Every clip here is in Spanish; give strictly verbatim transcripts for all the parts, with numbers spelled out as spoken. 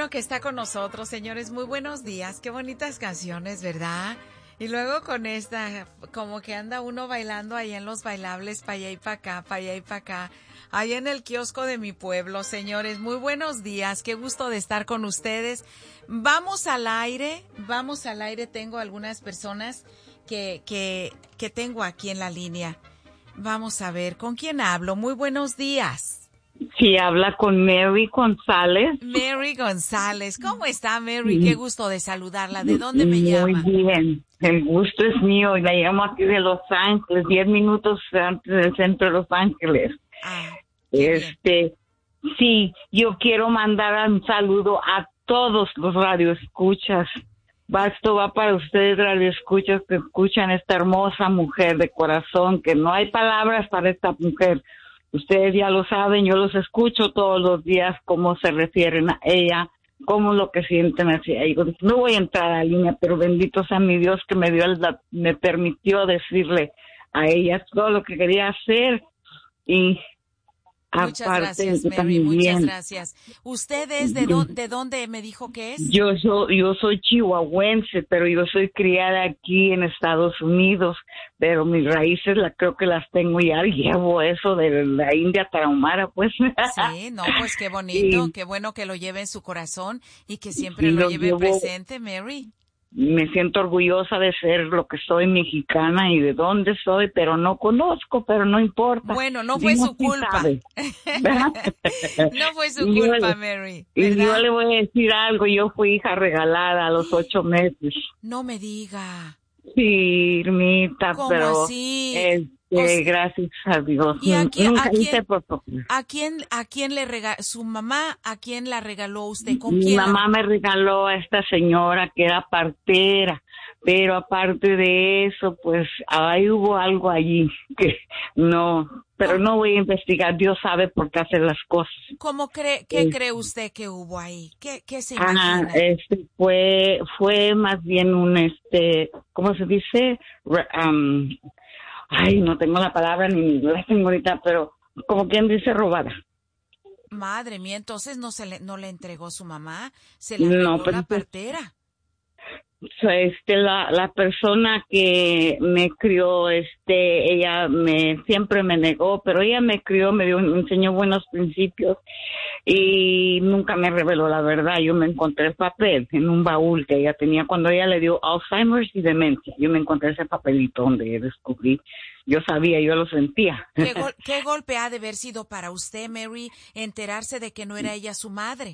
bueno que está con nosotros, señores. Muy buenos días. Qué bonitas canciones, ¿verdad? Y luego con esta, como que anda uno bailando ahí en los bailables, pa' allá y pa' acá, pa' allá y pa' acá. Ahí en el kiosco de mi pueblo, señores. Muy buenos días. Qué gusto de estar con ustedes. Vamos al aire, vamos al aire. Tengo algunas personas que, que, que tengo aquí en la línea. Vamos a ver, ¿con quién hablo? Muy buenos días. Sí, habla con Mary González. Mary González. ¿Cómo está, Mary? Qué gusto de saludarla. ¿De dónde me llama? Muy bien. El gusto es mío. La llamo aquí de Los Ángeles, diez minutos antes del centro de Los Ángeles. Ah, este, bien. Sí, yo quiero mandar un saludo a todos los radioescuchas. Esto va para ustedes, radioescuchas, que escuchan a esta hermosa mujer de corazón, que no hay palabras para esta mujer. Ustedes ya lo saben, yo los escucho todos los días, cómo se refieren a ella, cómo lo que sienten hacia ella. No voy a entrar a la línea, pero bendito sea mi Dios que me dio la, me permitió decirle a ella todo lo que quería hacer. Y muchas aparte, gracias, Mary, también, muchas gracias. ¿Usted es de, do, de dónde me dijo que es? Yo soy, yo soy chihuahuense, pero yo soy criada aquí en Estados Unidos, pero mis raíces la creo que las tengo ya, llevo eso de la India Tarahumara, pues. Sí, no, pues qué bonito, sí. Qué bueno que lo lleve en su corazón y que siempre sí, lo, lo lleve llevo... presente, Mary. Me siento orgullosa de ser lo que soy, mexicana, y de dónde soy, pero no conozco, pero no importa. Bueno, no fue su culpa. No fue su culpa, Mary, ¿verdad? Y yo le voy a decir algo, yo fui hija regalada a los ocho meses. No me diga. Sí, Irmita, ¿Cómo pero... así? Este, o sea, gracias a Dios. ¿Y a quién, Nunca a quién, hice por a quién, a quién le regaló, su mamá, a quién la regaló usted? ¿Con Mi quién mamá la... me regaló a esta señora que era partera, pero aparte de eso, pues ahí hubo algo allí que no, pero ¿Cómo? No voy a investigar. Dios sabe por qué hace las cosas. ¿Cómo cree, qué eh, cree usted que hubo ahí? ¿Qué, qué se imagina? Ah, este fue, fue más bien un, este, ¿cómo se dice? Um, ay, no tengo la palabra ni la tengo ahorita, pero como quien dice robada. Madre mía, entonces no se le, no le entregó su mamá, se la regaló no, la partera. Este, la, la persona que me crió, este, ella me, siempre me negó, pero ella me crió, me dio, me enseñó buenos principios y nunca me reveló la verdad. Yo me encontré el papel en un baúl que ella tenía cuando ella le dio Alzheimer's y demencia. Yo me encontré ese papelito donde descubrí, yo sabía, yo lo sentía. ¿Qué, gol- qué golpe ha de haber sido para usted, Mary, enterarse de que no era ella su madre?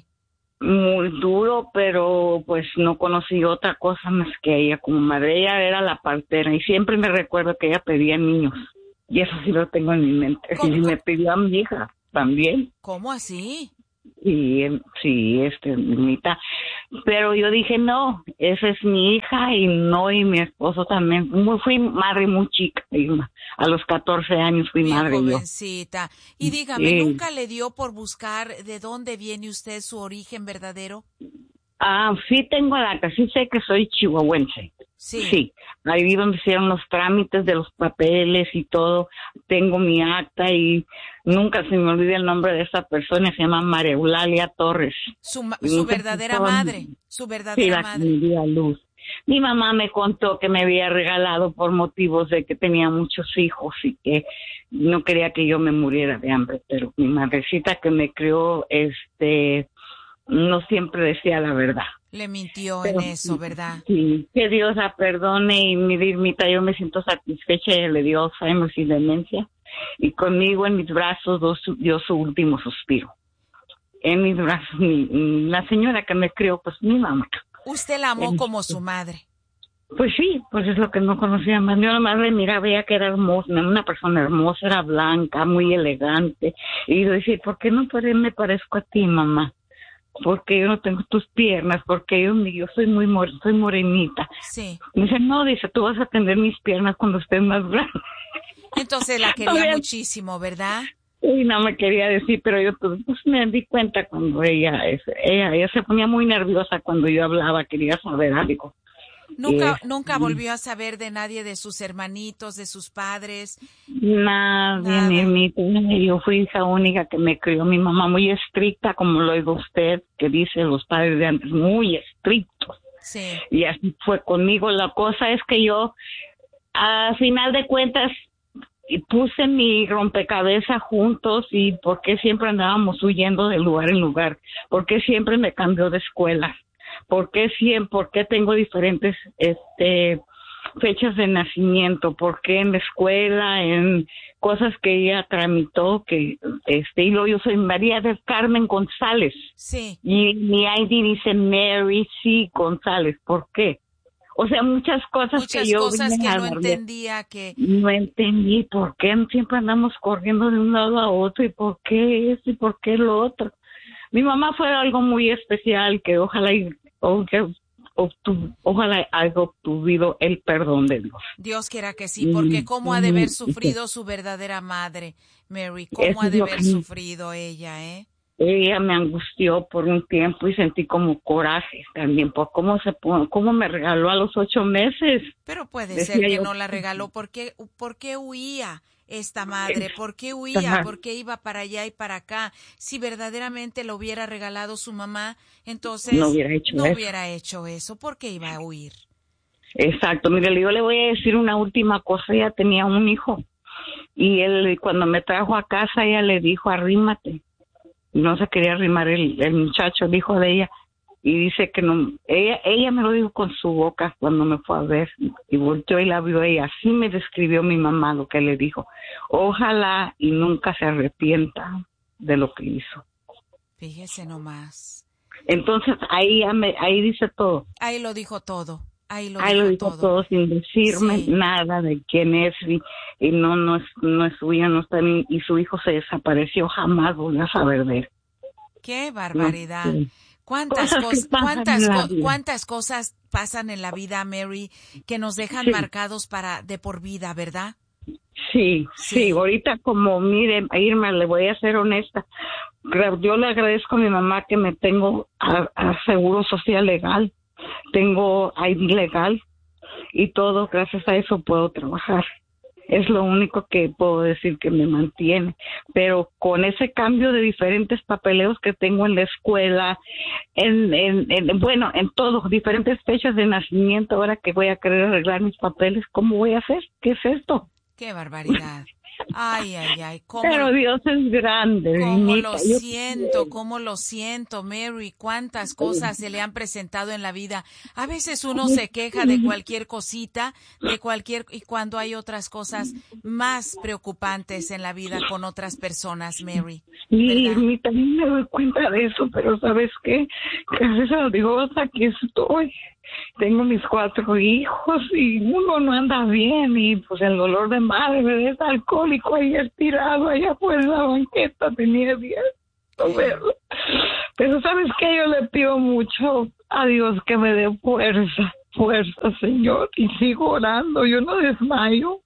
Muy duro, pero pues no conocí otra cosa más que ella como madre. Ella era la partera y siempre me recuerdo que ella pedía niños y eso sí lo tengo en mi mente. Y me pidió a mi hija también. ¿Cómo así? Sí, sí, este, mitad. Pero yo dije, no, esa es mi hija y no, y mi esposo también. Muy, fui madre muy chica, a los catorce años fui Bien madre jovencita. yo. Y dígame, Sí. ¿nunca le dio por buscar de dónde viene usted, su origen verdadero? Ah, sí tengo la acta, sí sé que soy chihuahuense. Sí. Sí, ahí donde hicieron los trámites de los papeles y todo, tengo mi acta y nunca se me olvida el nombre de esa persona, se llama María Eulalia Torres. Su, ma- su verdadera madre, su verdadera sí, la madre. que me dio a luz. Mi mamá me contó que me había regalado por motivos de que tenía muchos hijos y que no quería que yo me muriera de hambre, pero mi madrecita que me crió, este, no siempre decía la verdad. Le mintió Pero, en eso, ¿verdad? Sí, que Dios la perdone y mi Irmita, yo me siento satisfecha, ella le dio Alzheimer y demencia y conmigo en mis brazos dio su último suspiro. En mis brazos, mi, la señora que me crió, pues mi mamá. ¿Usted la amó eh, como su madre? Pues sí, pues es lo que no conocía más. Yo nomás le miraba, veía que era hermosa, una persona hermosa, era blanca, muy elegante. Y yo decía, ¿por qué no me parezco a ti, mamá? Porque yo no tengo tus piernas, porque yo, yo soy muy more, soy morenita. Sí. Me dice, no, dice, tú vas a tener mis piernas cuando estés más grande. Entonces la quería Todavía... muchísimo, ¿verdad? Y no me quería decir, pero yo pues, me di cuenta cuando ella, ella, ella se ponía muy nerviosa cuando yo hablaba, quería saber algo. Nunca, Es, nunca volvió a saber de nadie, de sus hermanitos, de sus padres. nadie, Nada. ni mi, yo fui hija única que me crió mi mamá, muy estricta, como lo oigo usted, que dice los padres de antes, muy estrictos. Sí. Y así fue conmigo. La cosa es que yo, a final de cuentas, puse mi rompecabezas juntos y por qué siempre andábamos huyendo de lugar en lugar, por qué siempre me cambió de escuela, por qué siempre, por qué tengo diferentes este fechas de nacimiento, por qué en la escuela, en cosas que ella tramitó, que este y luego yo soy María del Carmen González. Sí. Y mi I D dice Mary C. González, ¿por qué? O sea, muchas cosas Muchas que yo cosas vine que a no darle. entendía que... No entendí por qué siempre andamos corriendo de un lado a otro y por qué eso y por qué lo otro. Mi mamá fue algo muy especial que ojalá y, o que obtu, ojalá haya obtuvido el perdón de Dios. Dios quiera que sí, porque cómo ha de haber sufrido su verdadera madre, Mary, cómo Eso ha es de lo haber que- sufrido ella, ¿eh? Ella me angustió por un tiempo y sentí como coraje también por cómo se pon- cómo me regaló a los ocho meses. Pero puede Decía ser que yo, no la regaló. ¿Por qué, por qué huía esta madre? ¿Por qué huía? Ajá. ¿Por qué iba para allá y para acá? Si verdaderamente lo hubiera regalado su mamá, entonces No hubiera hecho no eso. hubiera hecho eso. ¿Por qué iba a huir? Exacto, mire, yo le voy a decir una última cosa, ella tenía un hijo y él cuando me trajo a casa ella le dijo arrímate, no se quería arrimar el, el muchacho, el hijo de ella, y dice que no, ella ella me lo dijo con su boca cuando me fue a ver y volteó y la vio ella, así me describió mi mamá lo que le dijo, ojalá y nunca se arrepienta de lo que hizo. Fíjese nomás. Entonces ahí ya me, ahí dice todo. Ahí lo dijo todo. Ahí lo Ahí dijo lo dijo todo. todo sin decirme Sí. nada de quién es y, y no no es no es suya, no está ni, y su hijo se desapareció, jamás volvió a saber de él. Qué barbaridad. No, sí. ¿Cuántas, Cosas que cos- pasan cuántas, en la co- vida. cuántas cosas pasan en la vida, Mary, que nos dejan Sí. marcados para de por vida, ¿verdad? Sí, sí, Sí. ahorita como mire, Irma, le voy a ser honesta. Gra- Yo le agradezco a mi mamá que me tengo a, a seguro social legal, tengo I D legal y todo, gracias a eso puedo trabajar. Es lo único que puedo decir que me mantiene. Pero con ese cambio de diferentes papeleos que tengo en la escuela, en, en, en bueno, en todo, diferentes fechas de nacimiento, ahora que voy a querer arreglar mis papeles, ¿cómo voy a hacer? ¿Qué es esto? Qué barbaridad. Ay, ay, ay. ¿Cómo, Pero Dios es grande, cómo niñita. lo Yo- siento, cómo lo siento, Mary. Cuántas cosas se le han presentado en la vida. A veces uno se queja de cualquier cosita, de cualquier, y cuando hay otras cosas más preocupantes en la vida con otras personas, Mary. Sí, ¿Verdad? mi- también me doy cuenta de eso, pero ¿sabes qué? Gracias a Dios aquí estoy. Tengo mis cuatro hijos y uno no anda bien y pues el dolor de madre es alcohólico ahí tirado allá afuera en la banqueta, tenía diez. Verlo. Pero ¿sabes qué? Yo le pido mucho a Dios que me dé fuerza, fuerza, Señor, y sigo orando, yo no desmayo.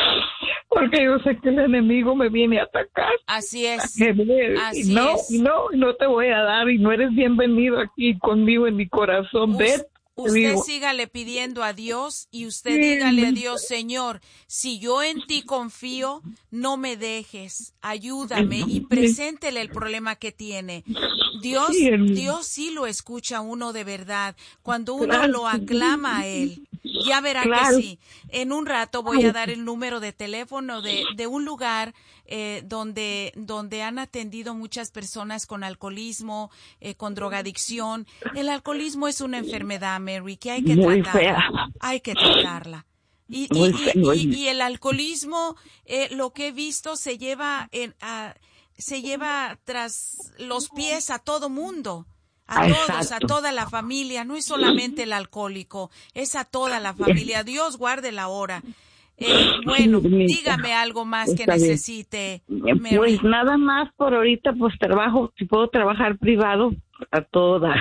Porque yo sé que el enemigo me viene a atacar. Así es. Que me- Así y no, es. y no, y no te voy a dar, y no eres bienvenido aquí conmigo en mi corazón. Us- Ven, te Usted digo. sígale pidiendo a Dios y usted Sí, dígale a mi- Dios, Señor, si yo en ti confío, no me dejes, ayúdame y preséntele el problema que tiene. Dios, Sí, hermano. Dios sí lo escucha a uno de verdad cuando uno Claro lo que sí. aclama a Él. Ya verá Claro. que sí. En un rato voy a dar el número de teléfono de, de un lugar eh, donde, donde han atendido muchas personas con alcoholismo, eh, con drogadicción. El alcoholismo es una enfermedad, Mary, que hay que Muy tratarla. fea. Hay que tratarla. Y, y, Muy y, feo. y- y el alcoholismo, eh, lo que he visto, se lleva, en, a- se lleva tras los pies a todo mundo. A Ah, todos, a exacto. toda la familia, no es solamente el alcohólico, es a toda la familia. Dios guarde la hora. Eh, bueno, Sí, mi- dígame algo más que está bien. necesite, Eh, Mary. Pues nada más por ahorita, pues trabajo, si puedo trabajar privado a toda,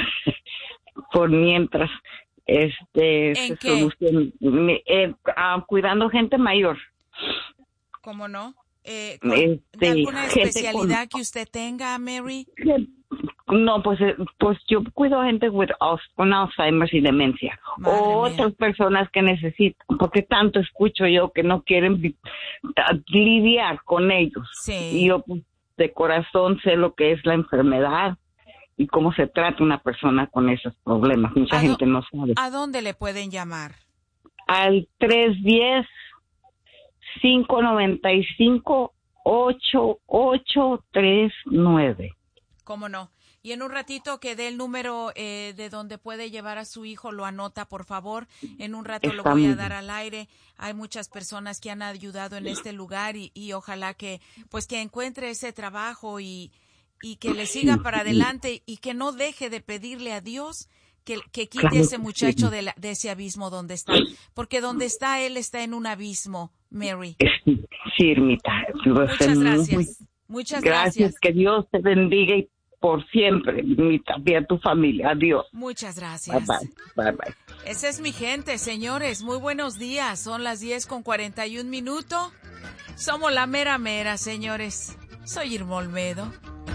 por mientras, este, ¿En se qué? solucione. Me- eh, ah, cuidando gente mayor. ¿Cómo no? Eh, con- Este, ¿De alguna gente especialidad que usted tenga, Mary? Gen- No, pues, eh, pues yo cuido a gente with, Al- con Alzheimer y demencia. Madre O mía. otras personas que necesitan, porque tanto escucho yo que no quieren vi- a- lidiar con ellos. Sí. Y yo pues, de corazón sé lo que es la enfermedad y cómo se trata una persona con esos problemas. Mucha ¿A do- gente no sabe. ¿A dónde le pueden llamar? Al tres uno cero, cinco nueve cinco, ocho ocho tres nueve. ¿Cómo no? Y en un ratito que dé el número eh, de donde puede llevar a su hijo, lo anota, por favor. En un rato lo Está voy muy a dar bien. al aire. Hay muchas personas que han ayudado en este lugar y, y ojalá que, pues, que encuentre ese trabajo y, y que le siga para adelante y que no deje de pedirle a Dios que, que quite Claro ese que muchacho sí. de, la- de ese abismo donde está. Porque donde está él está en un abismo, Mary. Sí, sí, Irmita. Muchas gracias. Muchas Gracias, gracias. que Dios te bendiga y por siempre, Irmita, y a tu familia. Adiós. Muchas Bye gracias. bye. Bye bye. Esa es mi gente, señores. Muy buenos días. Son las diez con cuarenta y un minutos. Somos la mera mera, señores. Soy Irma Olmedo.